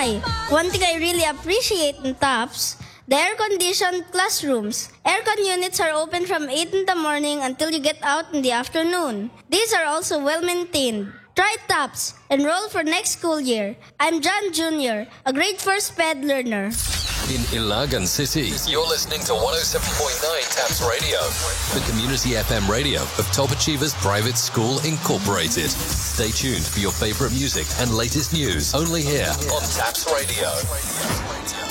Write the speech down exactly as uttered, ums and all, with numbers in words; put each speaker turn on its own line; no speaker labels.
Hi, one thing I really appreciate in TOPS, the air-conditioned classrooms. Aircon units are open from eight in the morning until you get out in the afternoon. These are also well-maintained. Try TOPS. Enroll for next school year. I'm John Junior, a grade four SPED learner.
In Ilagan City, you're listening to one oh seven point nine TAPS Radio, the community F M radio of Top Achievers Private School Incorporated. Stay tuned for your favorite music and latest news, only here on TAPS Radio.